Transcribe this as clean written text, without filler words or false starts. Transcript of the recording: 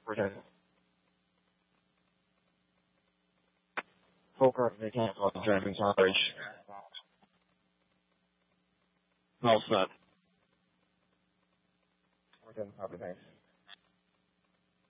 10. Full current mechanical driving coverage. All set. 10, copy, thanks.